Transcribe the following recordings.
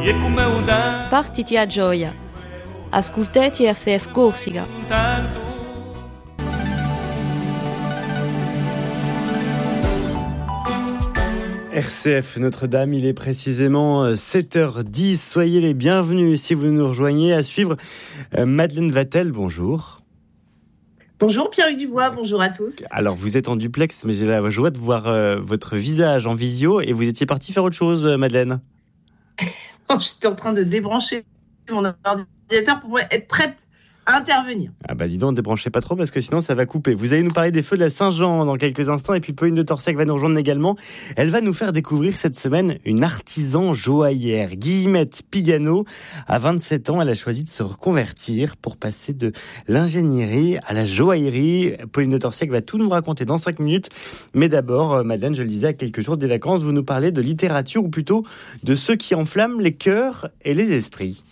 Spartiti a gioia. Ascoltati RCF Corsica. RCF Notre-Dame, il est précisément 7h10. Soyez les bienvenus si vous nous rejoignez. À suivre, Madeleine Vatel, bonjour. Bonjour Pierre-Hugues Dubois, bonjour à tous. Alors vous êtes en duplex, mais j'ai la joie de voir votre visage en visio et vous étiez partie faire autre chose, Madeleine. Non, j'étais en train de débrancher mon ordinateur pour être prête à intervenir. Ah bah dis donc, ne débranchez pas trop parce que sinon ça va couper. Vous allez nous parler des feux de la Saint-Jean dans quelques instants et puis Pauline de Torsiac va nous rejoindre également. Elle va nous faire découvrir cette semaine une artisan joaillère, Guillemette Pigano. À 27 ans, elle a choisi de se reconvertir pour passer de l'ingénierie à la joaillerie. Pauline de Torsiac va tout nous raconter dans 5 minutes. Mais d'abord, Madeleine, je le disais, à quelques jours des vacances, vous nous parlez de littérature ou plutôt de ceux qui enflamment les cœurs et les esprits.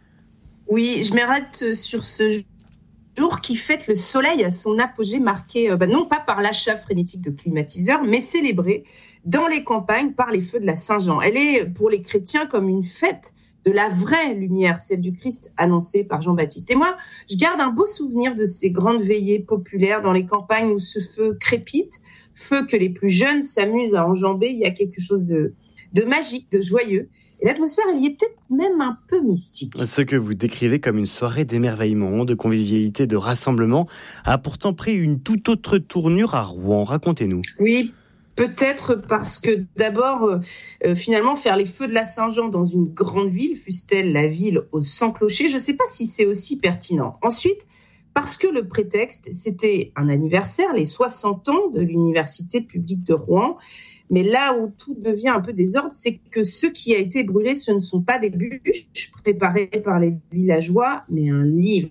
Oui, je m'arrête sur ce jour qui fête le soleil à son apogée, marqué non pas par l'achat frénétique de climatiseurs, mais célébré dans les campagnes par les feux de la Saint-Jean. Elle est pour les chrétiens comme une fête de la vraie lumière, celle du Christ annoncée par Jean-Baptiste. Et moi, je garde un beau souvenir de ces grandes veillées populaires dans les campagnes où ce feu crépite, feu que les plus jeunes s'amusent à enjamber. Il y a quelque chose de magique, de joyeux. Et l'atmosphère, elle y est peut-être même un peu mystique. Ce que vous décrivez comme une soirée d'émerveillement, de convivialité, de rassemblement, a pourtant pris une toute autre tournure à Rouen. Racontez-nous. Oui, peut-être parce que d'abord, finalement, faire les feux de la Saint-Jean dans une grande ville, fût-elle la ville aux 100 clochers, je ne sais pas si c'est aussi pertinent. Ensuite, parce que le prétexte, c'était un anniversaire, les 60 ans de l'Université publique de Rouen. Mais là où tout devient un peu désordre, c'est que ce qui a été brûlé, ce ne sont pas des bûches préparées par les villageois, mais un livre.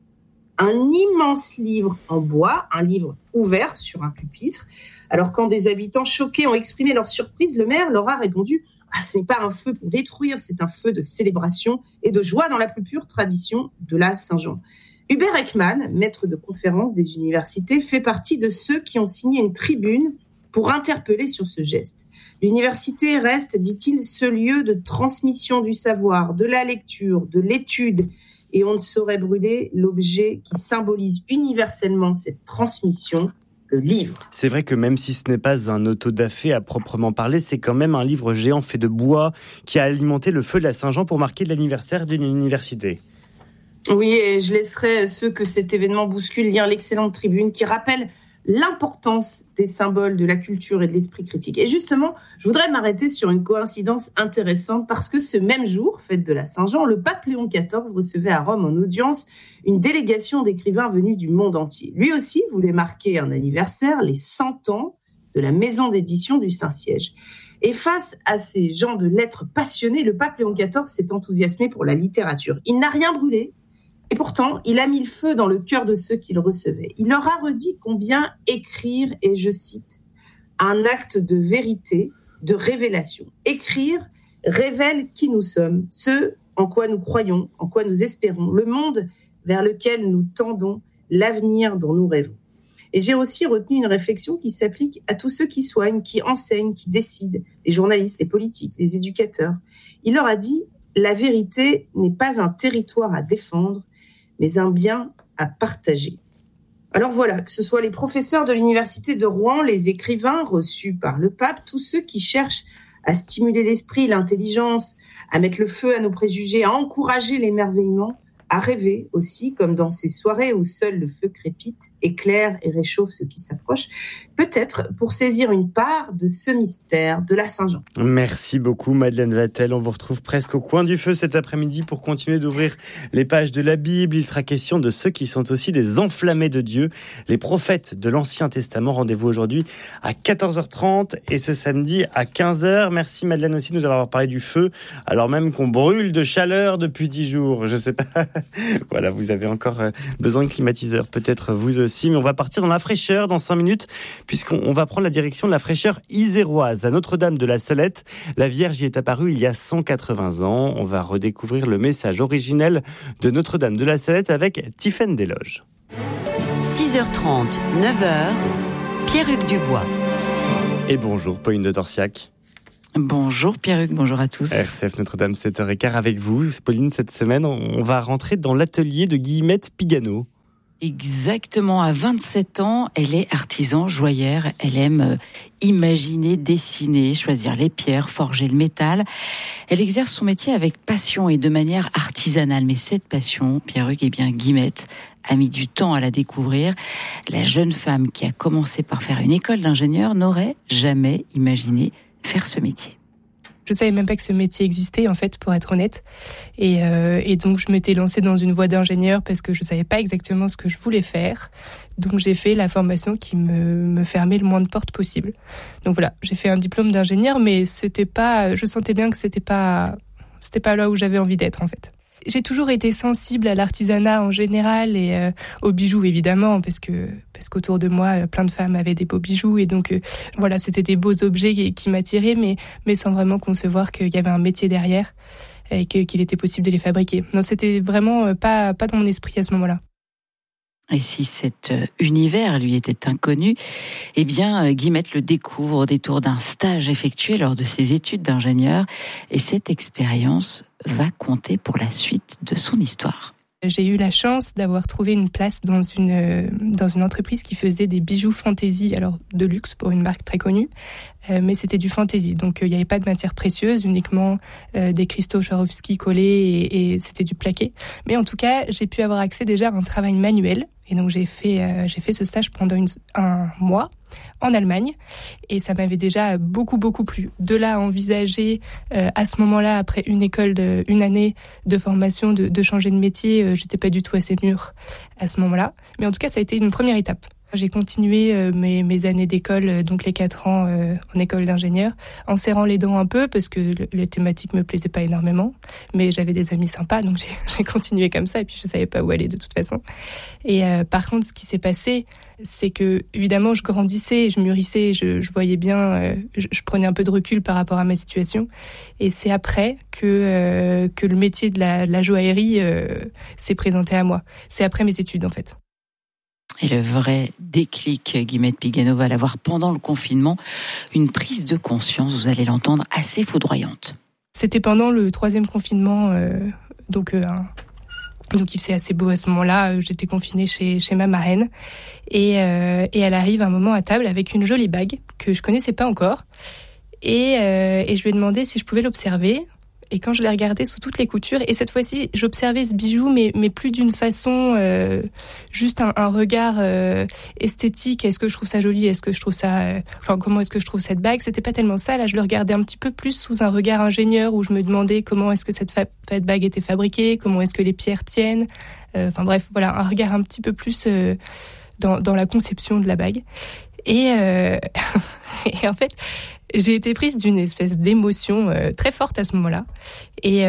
Un immense livre en bois, un livre ouvert sur un pupitre. Alors quand des habitants choqués ont exprimé leur surprise, le maire leur a répondu « Ah, ce n'est pas un feu pour détruire, c'est un feu de célébration et de joie dans la plus pure tradition de la Saint-Jean ». Hubert Ekman, maître de conférence des universités, fait partie de ceux qui ont signé une tribune pour interpeller sur ce geste. L'université reste, dit-il, ce lieu de transmission du savoir, de la lecture, de l'étude, et on ne saurait brûler l'objet qui symbolise universellement cette transmission, le livre. C'est vrai que même si ce n'est pas un autodafé à proprement parler, c'est quand même un livre géant fait de bois qui a alimenté le feu de la Saint-Jean pour marquer l'anniversaire d'une université. Oui, et je laisserai ceux que cet événement bouscule lire l'excellente tribune qui rappelle l'importance des symboles de la culture et de l'esprit critique. Et justement, je voudrais m'arrêter sur une coïncidence intéressante parce que ce même jour, fête de la Saint-Jean, le pape Léon XIV recevait à Rome en audience une délégation d'écrivains venus du monde entier. Lui aussi voulait marquer un anniversaire, les 100 ans de la maison d'édition du Saint-Siège. Et face à ces gens de lettres passionnés, le pape Léon XIV s'est enthousiasmé pour la littérature. Il n'a rien brûlé. Et pourtant, il a mis le feu dans le cœur de ceux qui le recevaient. Il leur a redit combien écrire est, je cite, un acte de vérité, de révélation. Écrire révèle qui nous sommes, ce en quoi nous croyons, en quoi nous espérons, le monde vers lequel nous tendons, l'avenir dont nous rêvons. Et j'ai aussi retenu une réflexion qui s'applique à tous ceux qui soignent, qui enseignent, qui décident, les journalistes, les politiques, les éducateurs. Il leur a dit « La vérité n'est pas un territoire à défendre, mais un bien à partager. » Alors voilà, que ce soit les professeurs de l'université de Rouen, les écrivains reçus par le pape, tous ceux qui cherchent à stimuler l'esprit, l'intelligence, à mettre le feu à nos préjugés, à encourager l'émerveillement, à rêver aussi, comme dans ces soirées où seul le feu crépite, éclaire et réchauffe ceux qui s'approchent, peut-être pour saisir une part de ce mystère de la Saint-Jean. Merci beaucoup Madeleine Vatel, on vous retrouve presque au coin du feu cet après-midi pour continuer d'ouvrir les pages de la Bible. Il sera question de ceux qui sont aussi des enflammés de Dieu, les prophètes de l'Ancien Testament. Rendez-vous aujourd'hui à 14h30 et ce samedi à 15h. Merci Madeleine aussi de nous avoir parlé du feu, alors même qu'on brûle de chaleur depuis 10 jours. Je sais pas... Voilà, vous avez encore besoin de climatiseur, peut-être vous aussi, mais on va partir dans la fraîcheur dans 5 minutes, puisqu'on va prendre la direction de la fraîcheur iséroise à Notre-Dame de la Salette. La Vierge y est apparue il y a 180 ans. On va redécouvrir le message originel de Notre-Dame de la Salette avec Tiffaine Desloges. 6h30, 9h, Pierre-Hugues Dubois. Et bonjour Pauline de Torsiac. Bonjour Pierre-Hugues, bonjour à tous. RCF Notre-Dame, 7h15 avec vous. Pauline, cette semaine, on va rentrer dans l'atelier de Guillemette Pigano. Exactement, à 27 ans, elle est artisan joaillère. Elle aime imaginer, dessiner, choisir les pierres, forger le métal. Elle exerce son métier avec passion et de manière artisanale. Mais cette passion, Pierre-Hugues, Guillemette a mis du temps à la découvrir. La jeune femme qui a commencé par faire une école d'ingénieur n'aurait jamais imaginé faire ce métier. Je savais même pas que ce métier existait, en fait, pour être honnête. Et donc, je m'étais lancée dans une voie d'ingénieur parce que je savais pas exactement ce que je voulais faire. Donc, j'ai fait la formation qui me fermait le moins de portes possible. Donc voilà, j'ai fait un diplôme d'ingénieur, mais je sentais bien que c'était pas là où j'avais envie d'être, en fait. J'ai toujours été sensible à l'artisanat en général et aux bijoux évidemment parce qu'autour de moi plein de femmes avaient des beaux bijoux et donc voilà, c'était des beaux objets qui m'attiraient mais sans vraiment concevoir qu'il y avait un métier derrière et qu'il était possible de les fabriquer. Non, c'était vraiment pas dans mon esprit à ce moment-là. Et si cet univers lui était inconnu, Guillemette le découvre au détour d'un stage effectué lors de ses études d'ingénieur. Et cette expérience va compter pour la suite de son histoire. J'ai eu la chance d'avoir trouvé une place dans une entreprise qui faisait des bijoux fantaisie, alors de luxe pour une marque très connue, mais c'était du fantaisie. Donc il n'y avait pas de matière précieuse, uniquement des cristaux Swarovski collés et c'était du plaqué. Mais en tout cas, j'ai pu avoir accès déjà à un travail manuel. Et donc j'ai fait ce stage pendant un mois en Allemagne et ça m'avait déjà beaucoup plu. De là à envisager à ce moment-là, après une année de formation, de changer de métier, j'étais pas du tout assez mûre à ce moment-là. Mais en tout cas, ça a été une première étape. J'ai continué mes années d'école, donc les 4 ans en école d'ingénieur, en serrant les dents un peu parce que les thématiques me plaisaient pas énormément, mais j'avais des amis sympas, donc j'ai continué comme ça et puis je savais pas où aller de toute façon. Et par contre, ce qui s'est passé, c'est que évidemment je grandissais, je mûrissais, je voyais bien, je prenais un peu de recul par rapport à ma situation. Et c'est après que le métier de la joaillerie s'est présenté à moi. C'est après mes études en fait. Et le vrai déclic, Guillemette Pigano va l'avoir pendant le confinement, une prise de conscience, vous allez l'entendre, assez foudroyante. C'était pendant le 3e confinement, donc il faisait assez beau à ce moment-là. J'étais confinée chez ma marraine et elle arrive un moment à table avec une jolie bague que je connaissais pas encore et je lui ai demandé si je pouvais l'observer. Et quand je l'ai regardé sous toutes les coutures, et cette fois-ci, j'observais ce bijou, mais plus d'une façon, juste un regard esthétique. Est-ce que je trouve ça joli ? Est-ce que je trouve ça... comment est-ce que je trouve cette bague ? C'était pas tellement ça. Là, je le regardais un petit peu plus sous un regard ingénieur, où je me demandais comment est-ce que cette bague était fabriquée, comment est-ce que les pierres tiennent. Bref, voilà, un regard un petit peu plus dans la conception de la bague. Et en fait... j'ai été prise d'une espèce d'émotion très forte à ce moment-là. Et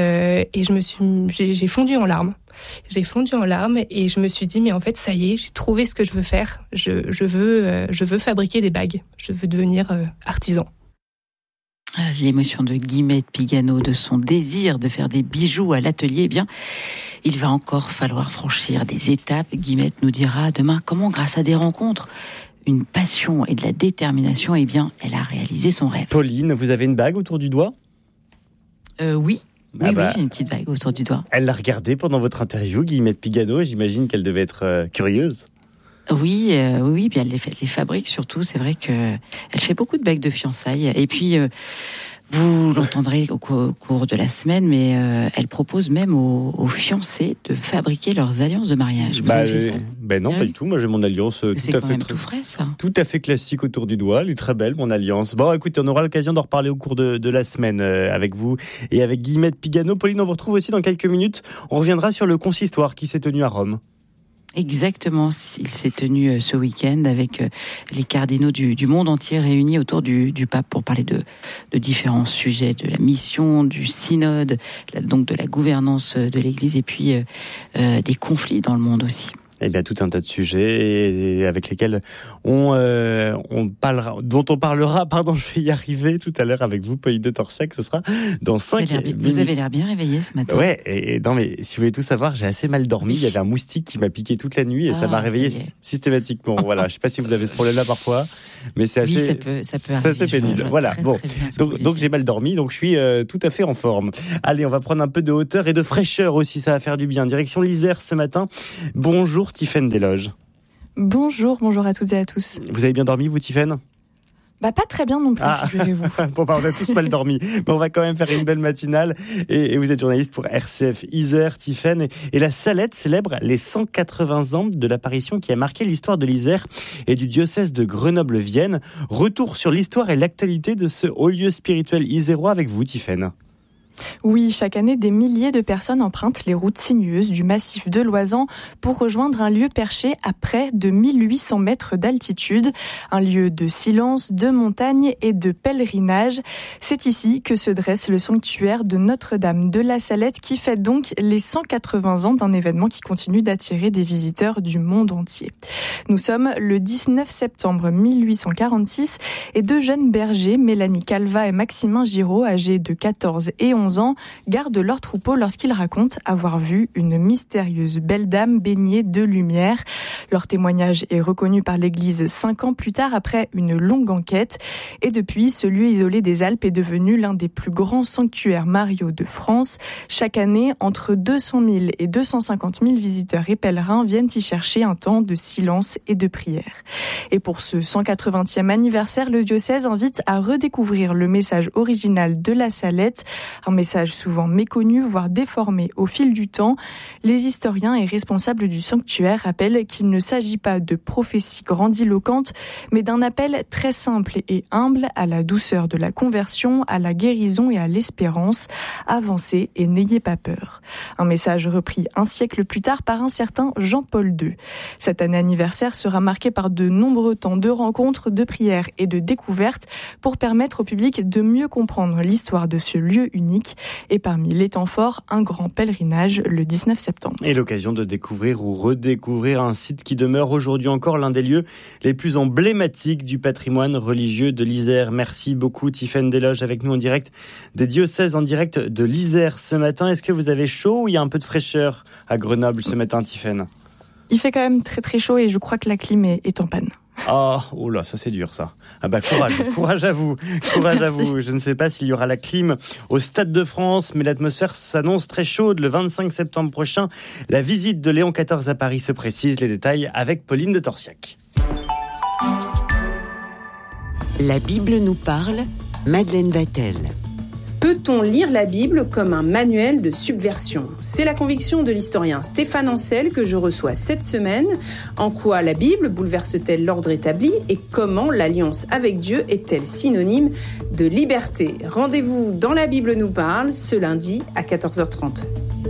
j'ai fondu en larmes. J'ai fondu en larmes et je me suis dit, mais en fait, ça y est, j'ai trouvé ce que je veux faire. Je veux fabriquer des bagues. Je veux devenir artisan. L'émotion de Guillemette Pigano, de son désir de faire des bijoux à l'atelier, il va encore falloir franchir des étapes. Guillemette nous dira demain comment, grâce à des rencontres, une passion et de la détermination, elle a réalisé son rêve. Pauline, vous avez une bague autour du doigt ? Oui, j'ai une petite bague autour du doigt. Elle l'a regardée pendant votre interview, Guillemette Pigano, j'imagine qu'elle devait être curieuse. Oui, puis elle les fabrique surtout, c'est vrai qu'elle fait beaucoup de bagues de fiançailles. Et puis, vous l'entendrez au cours de la semaine, mais elle propose même aux fiancés de fabriquer leurs alliances de mariage. Vous avez fait ça ? Non, pas du tout. Moi, j'ai mon alliance tout frais, ça. Tout à fait classique autour du doigt. Elle est très belle, mon alliance. Bon, écoutez, on aura l'occasion d'en reparler au cours de la semaine avec vous et avec Guillemette Pigano. Pauline, on vous retrouve aussi dans quelques minutes. On reviendra sur le consistoire qui s'est tenu à Rome. Exactement, il s'est tenu ce week-end avec les cardinaux du monde entier réunis autour du pape pour parler de différents sujets, de la mission, du synode, donc de la gouvernance de l'Église et puis des conflits dans le monde aussi. Eh bien, tout un tas de sujets avec lesquels dont on parlera, je vais y arriver tout à l'heure avec vous, Pauline de Torsiac, ce sera dans 5 minutes. Vous avez l'air bien réveillé ce matin. Ouais, non mais si vous voulez tout savoir, j'ai assez mal dormi, il y avait un moustique qui m'a piqué toute la nuit et ça m'a réveillé systématiquement. Voilà, je sais pas si vous avez ce problème-là parfois, mais c'est assez... Oui, ça peut arriver. C'est pénible. Voilà, très, bon. très Donc j'ai mal dormi, donc je suis tout à fait en forme. Allez, on va prendre un peu de hauteur et de fraîcheur aussi, ça va faire du bien. Direction l'Isère ce matin. Bonjour Tiffaine Desloges. Bonjour à toutes et à tous. Vous avez bien dormi, vous, Tiffaine ? Pas très bien non plus, figurez-vous. Bon, on a tous mal dormi, mais on va quand même faire une belle matinale. Et vous êtes journaliste pour RCF Isère, Tiffaine. Et la Salette célèbre les 180 ans de l'apparition qui a marqué l'histoire de l'Isère et du diocèse de Grenoble-Vienne. Retour sur l'histoire et l'actualité de ce haut lieu spirituel isérois avec vous, Tiffaine. Oui, chaque année, des milliers de personnes empruntent les routes sinueuses du massif de l'Oisans pour rejoindre un lieu perché à près de 1800 mètres d'altitude, un lieu de silence, de montagne et de pèlerinage. C'est ici que se dresse le sanctuaire de Notre-Dame de la Salette qui fête donc les 180 ans d'un événement qui continue d'attirer des visiteurs du monde entier. Nous sommes le 19 septembre 1846 et deux jeunes bergers, Mélanie Calva et Maximin Giraud, âgés de 14 et 11 ans, gardent leur troupeau lorsqu'ils racontent avoir vu une mystérieuse belle dame baignée de lumière. Leur témoignage est reconnu par l'Église 5 ans plus tard après une longue enquête. Et depuis, ce lieu isolé des Alpes est devenu l'un des plus grands sanctuaires mariaux de France. Chaque année, entre 200 000 et 250 000 visiteurs et pèlerins viennent y chercher un temps de silence et de prière. Et pour ce 180e anniversaire, le diocèse invite à redécouvrir le message original de la Salette, un message souvent méconnu, voire déformé au fil du temps. Les historiens et responsables du sanctuaire rappellent qu'il ne s'agit pas de prophéties grandiloquentes, mais d'un appel très simple et humble à la douceur de la conversion, à la guérison et à l'espérance. Avancez et n'ayez pas peur. Un message repris un siècle plus tard par un certain Jean-Paul II. Cette année anniversaire sera marquée par de nombreux temps de rencontres, de prières et de découvertes pour permettre au public de mieux comprendre l'histoire de ce lieu unique. Et parmi les temps forts, un grand pèlerinage le 19 septembre. Et l'occasion de découvrir ou redécouvrir un site qui demeure aujourd'hui encore l'un des lieux les plus emblématiques du patrimoine religieux de l'Isère. Merci beaucoup Tiffaine Desloges avec nous en direct des diocèses, en direct de l'Isère ce matin. Est-ce que vous avez chaud ou il y a un peu de fraîcheur à Grenoble ce matin, Tiffaine ? Il fait quand même très très chaud et je crois que la clim est en panne. Oh là, ça c'est dur ça. Ah bah courage à vous. Je ne sais pas s'il y aura la clim au Stade de France, mais l'atmosphère s'annonce très chaude le 25 septembre prochain. La visite de Léon XIV à Paris se précise, les détails avec Pauline de Torsiac. La Bible nous parle, Madeleine Vatel. Peut-on lire la Bible comme un manuel de subversion ? C'est la conviction de l'historien Stéphane Ancel que je reçois cette semaine. En quoi la Bible bouleverse-t-elle l'ordre établi et comment l'alliance avec Dieu est-elle synonyme de liberté ? Rendez-vous dans La Bible nous parle ce lundi à 14h30.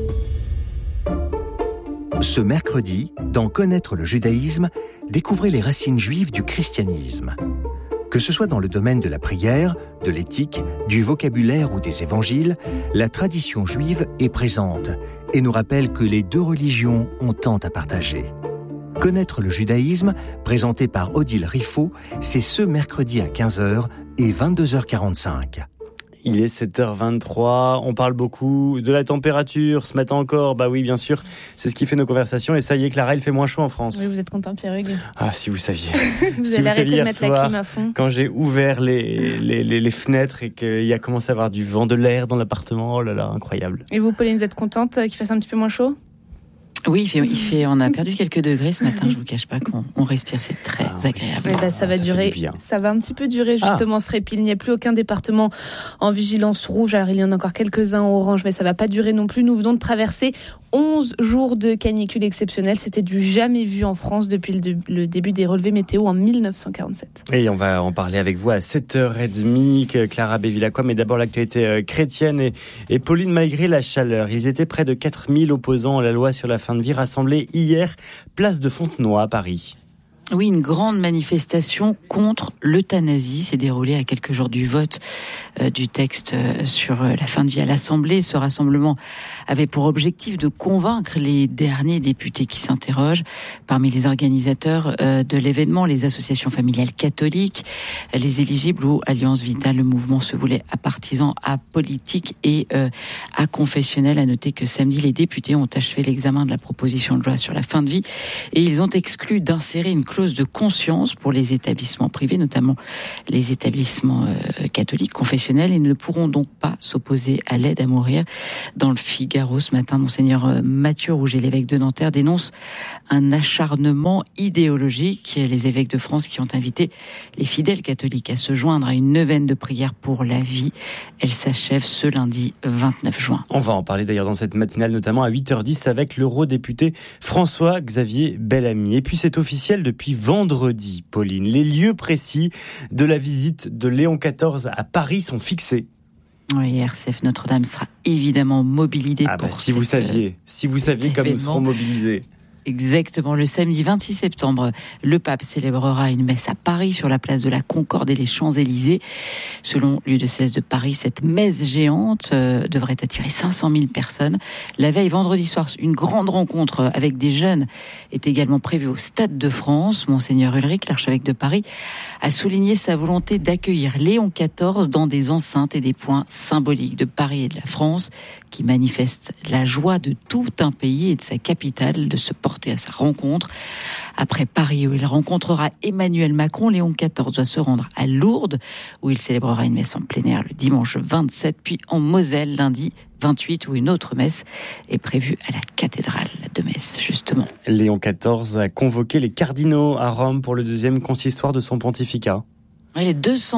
Ce mercredi, dans Connaître le judaïsme, découvrez les racines juives du christianisme. Que ce soit dans le domaine de la prière, de l'éthique, du vocabulaire ou des évangiles, la tradition juive est présente et nous rappelle que les deux religions ont tant à partager. Connaître le judaïsme, présenté par Odile Riffaut, c'est ce mercredi à 15h et 22h45. Il est 7h23, on parle beaucoup de la température ce matin encore. Bah oui, bien sûr, c'est ce qui fait nos conversations. Et ça y est, Clara, il fait moins chaud en France. Oui, vous êtes content, Pierre-Hugues. Ah, si vous saviez. Vous allez arrêter de mettre la clim à fond. Quand j'ai ouvert les fenêtres et qu'il y a commencé à avoir du vent, de l'air dans l'appartement, oh là là, incroyable. Et vous, Pauline, vous êtes contente qu'il fasse un petit peu moins chaud ? Oui, on a perdu quelques degrés ce matin, je vous cache pas qu'on respire, c'est très agréable. Oui, ça va durer, ça va un petit peu durer justement ce répit. Il n'y a plus aucun département en vigilance rouge, alors il y en a encore quelques-uns en orange, mais ça va pas durer non plus. Nous venons de traverser 11 jours de canicule exceptionnelle, c'était du jamais vu en France depuis le début des relevés météo en 1947. Et on va en parler avec vous à 7h30, Clara Bévilacqua, mais d'abord l'actualité chrétienne et Pauline, malgré la chaleur, ils étaient près de 4000 opposants à la loi sur la fin de vie rassemblés hier, place de Fontenoy à Paris. Oui, une grande manifestation contre l'euthanasie s'est déroulée à quelques jours du vote du texte sur la fin de vie à l'Assemblée. Ce rassemblement avait pour objectif de convaincre les derniers députés qui s'interrogent. Parmi les organisateurs de l'événement, les associations familiales catholiques, les éligibles ou Alliance Vitale. Le mouvement se voulait apartisan, apolitique et aconfessionnel. À noter que samedi, les députés ont achevé l'examen de la proposition de loi sur la fin de vie et ils ont exclu d'insérer une clause de conscience pour les établissements privés, notamment les établissements catholiques, confessionnels, et ne pourront donc pas s'opposer à l'aide à mourir. Dans le Figaro ce matin, Monseigneur Mathieu Rouget, l'évêque de Nanterre, dénonce un acharnement idéologique. Les évêques de France qui ont invité les fidèles catholiques à se joindre à une neuvaine de prière pour la vie. Elle s'achève ce lundi 29 juin. On va en parler d'ailleurs dans cette matinale, notamment à 8h10 avec l'eurodéputé François-Xavier Bellamy. Et puis c'est officiel depuis vendredi, Pauline. Les lieux précis de la visite de Léon XIV à Paris sont fixés. Oui, RCF Notre-Dame sera évidemment mobilisée pour si vous saviez comme nous serons mobilisés. Exactement. Le samedi 26 septembre, le pape célébrera une messe à Paris sur la place de la Concorde et les Champs-Élysées. Selon l'UDCS de Paris, cette messe géante devrait attirer 500 000 personnes. La veille, vendredi soir, une grande rencontre avec des jeunes est également prévue au Stade de France. Monseigneur Ulrich, l'archevêque de Paris, a souligné sa volonté d'accueillir Léon XIV dans des enceintes et des points symboliques de Paris et de la France qui manifestent la joie de tout un pays et de sa capitale de se porter à sa rencontre. Après Paris, où il rencontrera Emmanuel Macron, Léon XIV doit se rendre à Lourdes, où il célébrera une messe en plein air le dimanche 27, puis en Moselle, lundi 28, où une autre messe est prévue à la cathédrale de Metz, justement. Léon XIV a convoqué les cardinaux à Rome pour le deuxième consistoire de son pontificat. Les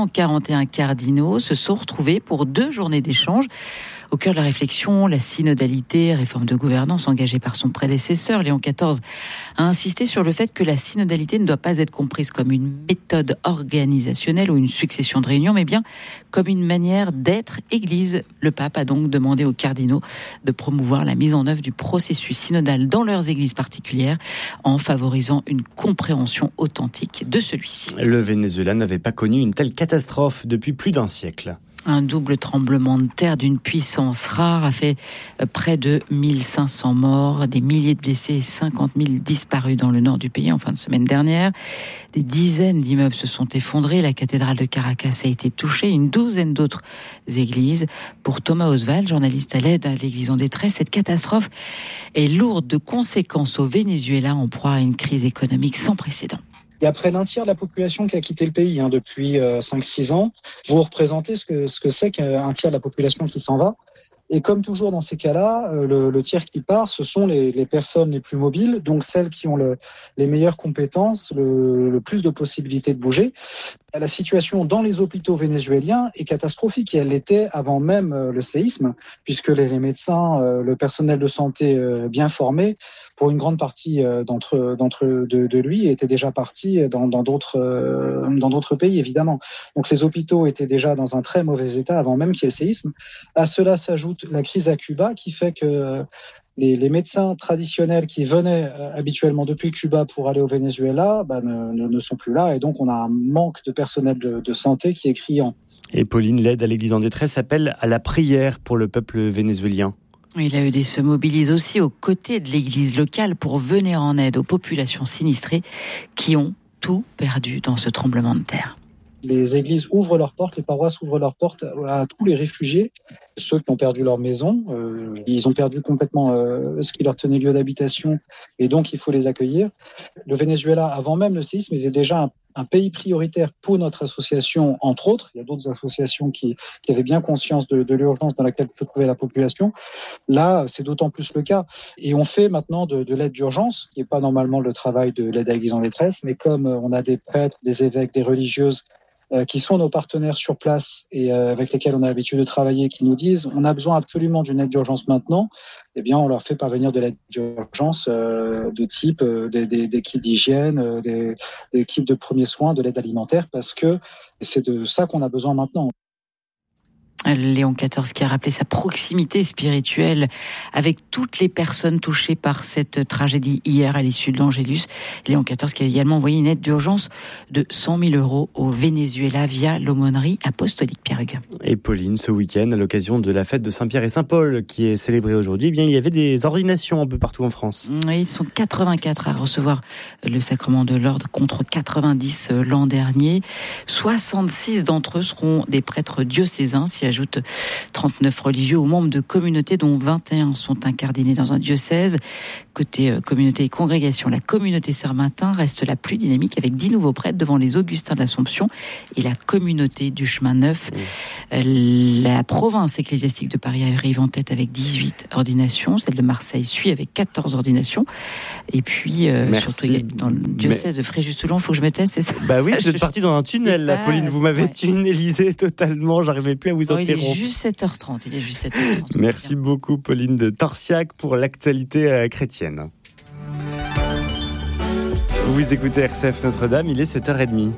241 cardinaux se sont retrouvés pour 2 journées d'échange. Au cœur de la réflexion, la synodalité, réforme de gouvernance engagée par son prédécesseur, Léon XIV, a insisté sur le fait que la synodalité ne doit pas être comprise comme une méthode organisationnelle ou une succession de réunions, mais bien comme une manière d'être Église. Le pape a donc demandé aux cardinaux de promouvoir la mise en œuvre du processus synodal dans leurs églises particulières en favorisant une compréhension authentique de celui-ci. Le Venezuela n'avait pas connu une telle catastrophe depuis plus d'un siècle. Un double tremblement de terre d'une puissance rare a fait près de 1500 morts, des milliers de blessés et 50 000 disparus dans le nord du pays en fin de semaine dernière. Des dizaines d'immeubles se sont effondrés. La cathédrale de Caracas a été touchée, une douzaine d'autres églises. Pour Thomas Oswald, journaliste à l'aide à l'église en détresse, cette catastrophe est lourde de conséquences au Venezuela en proie à une crise économique sans précédent. Il y a près d'un tiers de la population qui a quitté le pays depuis 5-6 ans. Vous représentez ce que c'est qu'un tiers de la population qui s'en va. Et comme toujours dans ces cas-là, le tiers qui part, ce sont les personnes les plus mobiles, donc celles qui ont les meilleures compétences, le plus de possibilités de bouger. La situation dans les hôpitaux vénézuéliens est catastrophique et elle l'était avant même le séisme, puisque les médecins, le personnel de santé bien formé, pour une grande partie de lui, étaient déjà partis dans d'autres pays, évidemment. Donc les hôpitaux étaient déjà dans un très mauvais état avant même qu'il y ait le séisme. À cela s'ajoute la crise à Cuba qui fait que les médecins traditionnels qui venaient habituellement depuis Cuba pour aller au Venezuela ne sont plus là et donc on a un manque de personnel de santé qui est criant. Et Pauline, l'aide à l'Église en détresse appelle à la prière pour le peuple vénézuélien. L'AED se mobilise aussi aux côtés de l'Église locale pour venir en aide aux populations sinistrées qui ont tout perdu dans ce tremblement de terre. Les églises ouvrent leurs portes, les paroisses ouvrent leurs portes à tous les réfugiés, ceux qui ont perdu leur maison. Ils ont perdu complètement ce qui leur tenait lieu d'habitation et donc il faut les accueillir. Le Venezuela, avant même le séisme, était déjà un pays prioritaire pour notre association, entre autres. Il y a d'autres associations qui avaient bien conscience de l'urgence dans laquelle se trouvait la population. Là, c'est d'autant plus le cas. Et on fait maintenant de l'aide d'urgence, qui n'est pas normalement le travail de l'aide à l'Église en détresse, mais comme on a des prêtres, des évêques, des religieuses qui sont nos partenaires sur place et avec lesquels on a l'habitude de travailler, qui nous disent on a besoin absolument d'une aide d'urgence maintenant, eh bien on leur fait parvenir de l'aide d'urgence de type des kits d'hygiène, des kits de premiers soins, de l'aide alimentaire, parce que c'est de ça qu'on a besoin maintenant. Léon XIV qui a rappelé sa proximité spirituelle avec toutes les personnes touchées par cette tragédie hier à l'issue de l'Angélus. Léon XIV qui a également envoyé une aide d'urgence de 100 000 € au Venezuela via l'aumônerie apostolique. Pierre Hugues. Et Pauline, ce week-end, à l'occasion de la fête de Saint-Pierre et Saint-Paul qui est célébrée aujourd'hui, il y avait des ordinations un peu partout en France. Oui, ils sont 84 à recevoir le sacrement de l'ordre contre 90 l'an dernier. 66 d'entre eux seront des prêtres diocésains, s'y ajoutent 39 religieux ou membres de communautés dont 21 sont incardinés dans un diocèse. Côté communauté et congrégation, la communauté Sermentin reste la plus dynamique avec 10 nouveaux prêtres devant les Augustins de l'Assomption et la communauté du Chemin Neuf. La province ecclésiastique de Paris arrive en tête avec 18 ordinations. Celle de Marseille suit avec 14 ordinations. Et puis, surtout dans le diocèse de Fréjus-Toulon, il faut que je me teste, c'est ça? Bah oui, vous êtes parti dans un tunnel, là, Pauline. Vous m'avez tunnelisé totalement. J'arrivais plus à vous interrompre. Il est juste 7h30. Merci beaucoup, Pauline de Torsiac, pour l'actualité chrétienne. Vous écoutez RCF Notre-Dame, il est 7h30.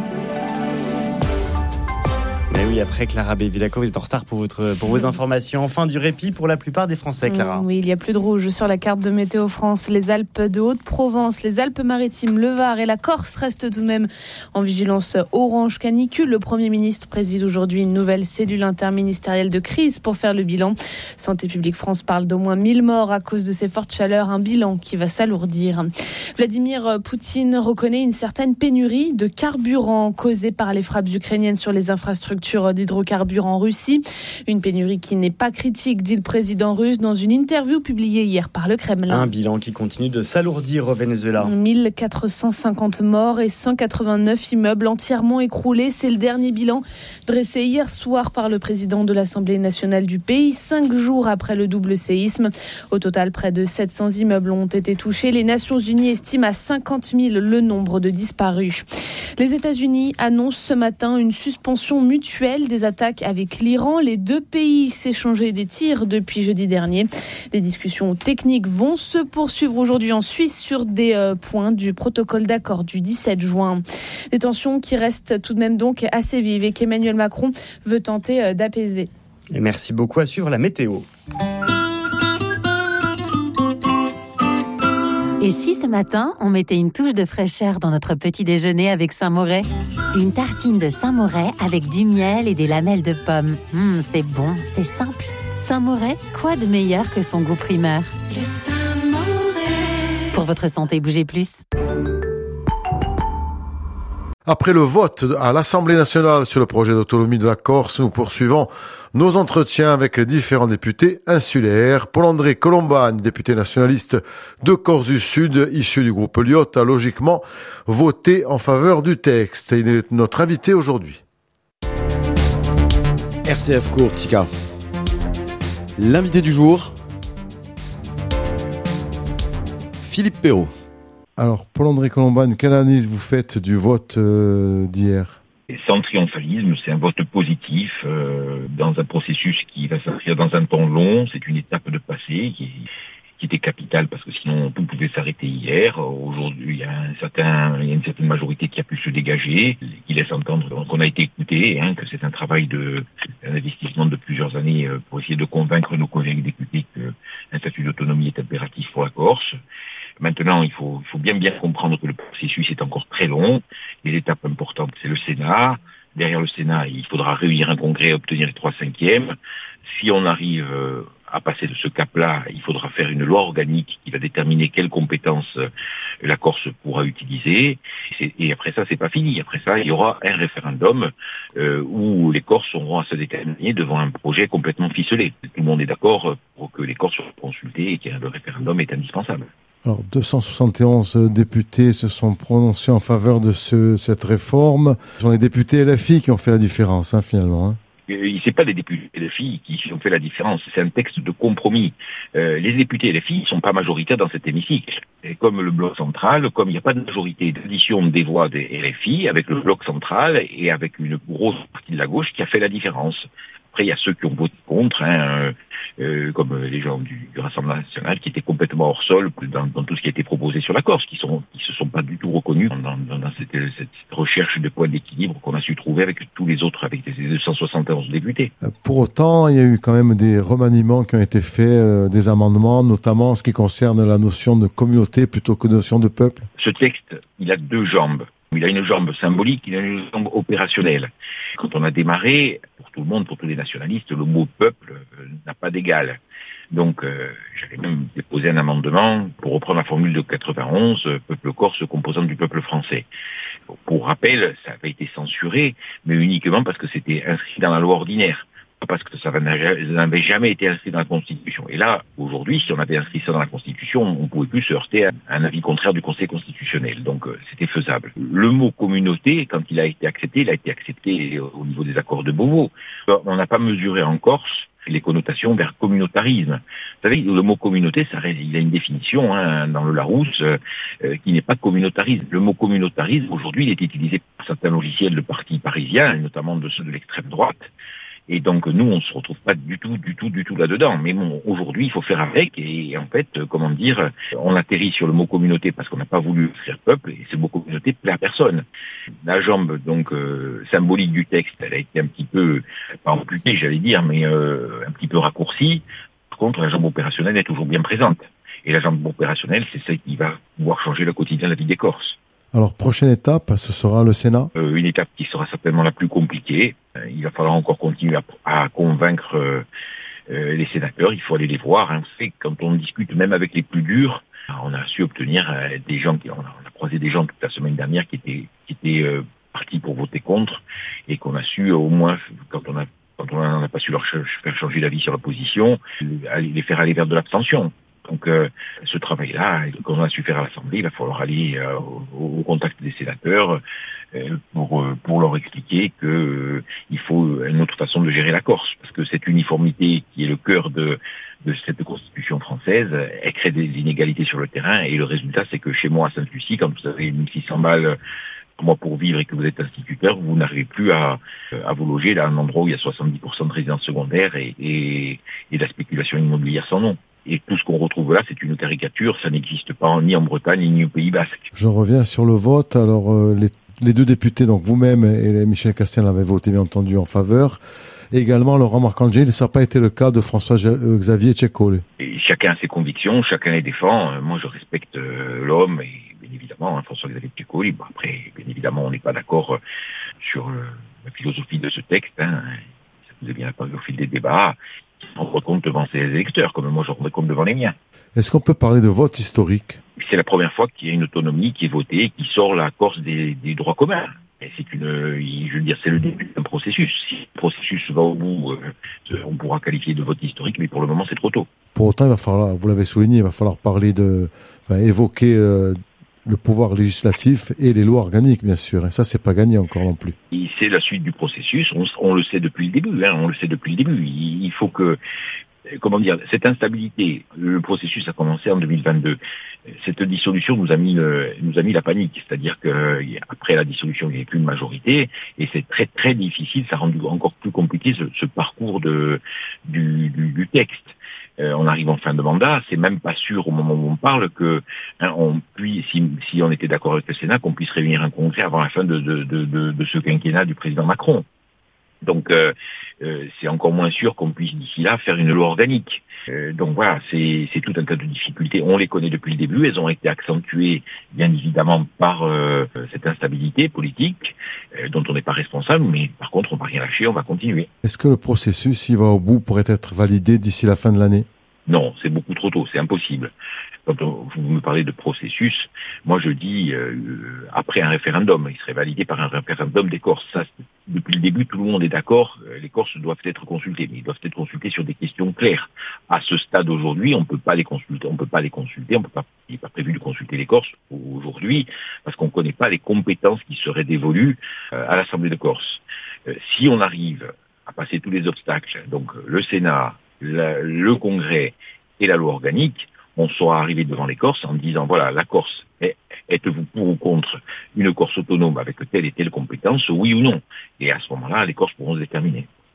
Mais oui, après Clara Bévilacqua, vous êtes en retard pour vos informations. Fin du répit pour la plupart des Français, Clara. Oui, il y a plus de rouge sur la carte de Météo France. Les Alpes de Haute-Provence, les Alpes-Maritimes, le Var et la Corse restent tout de même en vigilance orange canicule. Le Premier ministre préside aujourd'hui une nouvelle cellule interministérielle de crise pour faire le bilan. Santé publique France parle d'au moins 1000 morts à cause de ces fortes chaleurs, un bilan qui va s'alourdir. Vladimir Poutine reconnaît une certaine pénurie de carburant causée par les frappes ukrainiennes sur les infrastructures d'hydrocarbures en Russie. Une pénurie qui n'est pas critique, dit le président russe dans une interview publiée hier par le Kremlin. Un bilan qui continue de s'alourdir au Venezuela. 1450 morts et 189 immeubles entièrement écroulés. C'est le dernier bilan dressé hier soir par le président de l'Assemblée nationale du pays, 5 jours après le double séisme. Au total, près de 700 immeubles ont été touchés. Les Nations Unies estiment à 50 000 le nombre de disparus. Les États-Unis annoncent ce matin une suspension mutuelle des attaques avec l'Iran. Les deux pays s'échangeaient des tirs depuis jeudi dernier. Des discussions techniques vont se poursuivre aujourd'hui en Suisse sur des points du protocole d'accord du 17 juin. Des tensions qui restent tout de même donc assez vives et qu'Emmanuel Macron veut tenter d'apaiser. Et merci beaucoup. À suivre la météo. Et si ce matin, on mettait une touche de fraîcheur dans notre petit déjeuner avec Saint-Moret? Une tartine de Saint-Moret avec du miel et des lamelles de pommes. C'est bon, c'est simple. Saint-Moret, quoi de meilleur que son goût primeur? Le Saint-Moret. Pour votre santé, bougez plus. Après le vote à l'Assemblée nationale sur le projet d'autonomie de la Corse, nous poursuivons nos entretiens avec les différents députés insulaires. Paul-André Colombane, député nationaliste de Corse du Sud, issu du groupe Lyot, a logiquement voté en faveur du texte. Il est notre invité aujourd'hui. RCF Courtica. L'invité du jour, Philippe Perrault. Alors, Paul-André Colombane, quelle analyse vous faites du vote d'hier? Sans triomphalisme, c'est un vote positif dans un processus qui va s'inscrire dans un temps long. C'est une étape de passé qui était capitale parce que sinon tout pouvait s'arrêter hier. Aujourd'hui, il y a une certaine majorité qui a pu se dégager, qui laisse entendre qu'on a été écouté, que c'est un travail un investissement de plusieurs années pour essayer de convaincre nos collègues députés qu'un statut d'autonomie est impératif pour la Corse. Maintenant, il faut bien comprendre que le processus est encore très long. Les étapes importantes, c'est le Sénat. Derrière le Sénat, il faudra réunir un congrès et obtenir les 3/5. Si on arrive à passer de ce cap-là, il faudra faire une loi organique qui va déterminer quelles compétences la Corse pourra utiliser. Et après ça, c'est pas fini. Après ça, il y aura un référendum où les Corses auront à se déterminer devant un projet complètement ficelé. Tout le monde est d'accord pour que les Corses soient consultés et que le référendum est indispensable. Alors, 271 députés se sont prononcés en faveur de cette réforme. Ce sont les députés LFI qui ont fait la différence, finalement. C'est pas les députés LFI qui ont fait la différence, c'est un texte de compromis. Les députés LFI ne sont pas majoritaires dans cet hémicycle. Et comme le bloc central, comme il n'y a pas de majorité d'addition des voix des LFI, avec le bloc central et avec une grosse partie de la gauche qui a fait la différence. Après, il y a ceux qui ont voté contre, comme les gens du Rassemblement national, qui étaient complètement hors sol dans tout ce qui a été proposé sur la Corse, qui se sont pas du tout reconnus dans cette recherche de point d'équilibre qu'on a su trouver avec tous les autres, avec les 271 députés. Pour autant, il y a eu quand même des remaniements qui ont été faits, des amendements, notamment en ce qui concerne la notion de communauté plutôt que de notion de peuple. Ce texte, il a deux jambes. Il a une jambe symbolique, il a une jambe opérationnelle. Quand on a démarré, pour tout le monde, pour tous les nationalistes, le mot peuple n'a pas d'égal. Donc, j'avais même déposé un amendement pour reprendre la formule de 91, peuple corse composant du peuple français. Pour rappel, ça avait été censuré, mais uniquement parce que c'était inscrit dans la loi ordinaire. Pas parce que ça n'avait jamais été inscrit dans la Constitution. Et là, aujourd'hui, si on avait inscrit ça dans la Constitution, on ne pouvait plus se heurter à un avis contraire du Conseil constitutionnel. Donc, c'était faisable. Le mot communauté, quand il a été accepté au niveau des accords de Beauvau. On n'a pas mesuré en Corse les connotations vers communautarisme. Vous savez, le mot communauté, il a une définition dans le Larousse qui n'est pas communautarisme. Le mot communautarisme, aujourd'hui, il est utilisé par certains logiciels de partis parisiens, et notamment de ceux de l'extrême droite. Et donc, nous, on se retrouve pas du tout là-dedans. Mais bon, aujourd'hui, il faut faire avec. Et en fait, on atterrit sur le mot communauté parce qu'on n'a pas voulu faire peuple. Et ce mot communauté plaît à personne. La jambe, symbolique du texte, elle a été un petit peu, pas amputée, j'allais dire, mais un petit peu raccourcie. Par contre, la jambe opérationnelle est toujours bien présente. Et la jambe opérationnelle, c'est celle qui va pouvoir changer le quotidien de la vie des Corses. Alors, prochaine étape, ce sera le Sénat. Une étape qui sera certainement la plus compliquée. Il va falloir encore continuer à convaincre les sénateurs. Il faut aller les voir. Vous savez, quand on discute même avec les plus durs, on a su obtenir des gens on a croisé des gens toute la semaine dernière qui étaient partis pour voter contre et qu'on a su au moins, quand on n'a pas su leur faire changer d'avis sur la position, les faire aller vers de l'abstention. Donc, ce travail-là, qu'on a su faire à l'Assemblée, il va falloir aller au contact des sénateurs pour leur expliquer que il faut une autre façon de gérer la Corse, parce que cette uniformité qui est le cœur de cette Constitution française, elle crée des inégalités sur le terrain, et le résultat, c'est que chez moi à Sainte-Lucie, quand vous avez 1600 balles moi pour vivre et que vous êtes instituteur, vous n'arrivez plus à vous loger là, à un endroit où il y a 70% de résidences secondaires et de la spéculation immobilière sans nom. Et tout ce qu'on retrouve là, c'est une caricature, ça n'existe pas ni en Bretagne ni au Pays Basque. Je reviens sur le vote. Alors, les deux députés, donc vous-même et Michel Castien, l'avaient voté bien entendu en faveur. Et également Laurent Marcangeli, ça n'a pas été le cas de François-Xavier Tchéco. Chacun a ses convictions, chacun les défend. Moi, je respecte l'homme et bien évidemment François-Xavier Tchéco. Bon, après, bien évidemment, on n'est pas d'accord sur la philosophie de ce texte. Ça vous est bien apparu au fil des débats. On rend compte devant ses électeurs, comme moi je rends compte devant les miens. Est-ce qu'on peut parler de vote historique ? C'est la première fois qu'il y a une autonomie qui est votée, qui sort la Corse des droits communs. Et c'est c'est le début d'un processus. Si le processus va au bout, on pourra qualifier de vote historique, mais pour le moment c'est trop tôt. Pour autant, il va falloir, vous l'avez souligné, il va falloir parler évoquer le pouvoir législatif et les lois organiques, bien sûr. Et ça, c'est pas gagné encore non plus. Et c'est la suite du processus. On le sait depuis le début. Il faut que, cette instabilité. Le processus a commencé en 2022. Cette dissolution nous a mis la panique. C'est-à-dire que après la dissolution, il n'y avait plus de majorité, et c'est très très difficile. Ça a rendu encore plus compliqué ce parcours du texte. On arrive en fin de mandat, c'est même pas sûr au moment où on parle que si on était d'accord avec le Sénat, qu'on puisse réunir un congrès avant la fin de ce quinquennat du président Macron. Donc c'est encore moins sûr qu'on puisse d'ici là faire une loi organique. Donc voilà, c'est tout un tas de difficultés. On les connaît depuis le début, elles ont été accentuées bien évidemment par cette instabilité politique dont on n'est pas responsable, mais par contre on va rien lâcher, on va continuer. Est-ce que le processus, s'il va au bout, pourrait être validé d'ici la fin de l'année ? Non, c'est beaucoup trop tôt, c'est impossible. Quand vous me parlez de processus, moi je dis après un référendum, il serait validé par un référendum des Corses. Ça, depuis le début, tout le monde est d'accord, les Corses doivent être consultés, mais ils doivent être consultés sur des questions claires. À ce stade aujourd'hui, on peut pas les consulter, il n'est pas prévu de consulter les Corses aujourd'hui, parce qu'on ne connaît pas les compétences qui seraient dévolues à l'Assemblée de Corse. Si on arrive à passer tous les obstacles, donc le Sénat, le Congrès et la loi organique, on sera arrivé devant les Corses en disant voilà, la Corse, êtes-vous pour ou contre une Corse autonome avec telle et telle compétence, oui ou non? Et à ce moment-là, les Corses pourront se déterminer.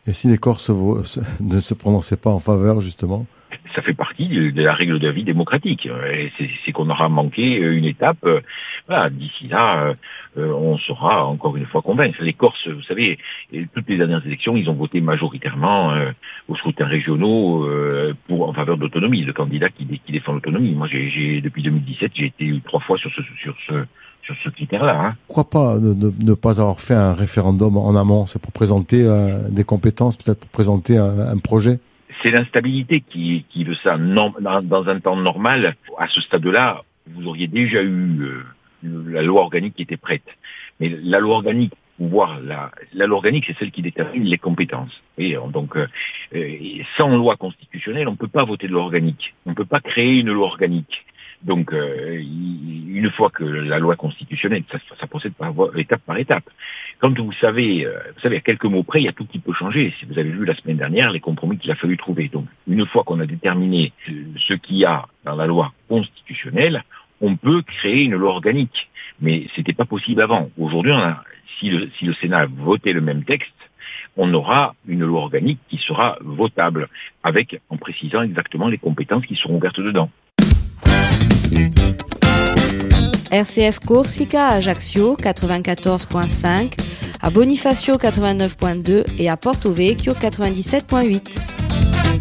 Et si les Corses ne se prononçaient pas en faveur, justement? Ça fait partie de la règle de la vie démocratique. Et c'est qu'on aura manqué une étape. Voilà, d'ici là, on saura encore une fois convaincre. Les Corses, vous savez, toutes les dernières élections, ils ont voté majoritairement aux scrutins régionaux en faveur de l'autonomie, le candidat qui défend l'autonomie. Moi, depuis 2017, j'ai été 3 fois sur ce critère-là. Hein. Pourquoi pas ne pas avoir fait un référendum en amont? C'est pour présenter des compétences, peut-être pour présenter un projet? C'est l'instabilité qui veut ça. Dans un temps normal, à ce stade-là, vous auriez déjà eu la loi organique qui était prête. Mais la loi organique, la loi organique, c'est celle qui détermine les compétences. Et donc, sans loi constitutionnelle, on ne peut pas voter de loi organique. On ne peut pas créer une loi organique. Donc, une fois que la loi constitutionnelle, ça procède étape par étape. Comme vous savez, à quelques mots près, il y a tout qui peut changer. Si vous avez vu la semaine dernière, les compromis qu'il a fallu trouver. Donc, une fois qu'on a déterminé ce qu'il y a dans la loi constitutionnelle, on peut créer une loi organique. Mais c'était pas possible avant. Aujourd'hui, si le Sénat a voté le même texte, on aura une loi organique qui sera votable, en précisant exactement les compétences qui seront ouvertes dedans. RCF Corsica à Ajaccio 94.5, à Bonifacio 89.2 et à Porto Vecchio 97.8.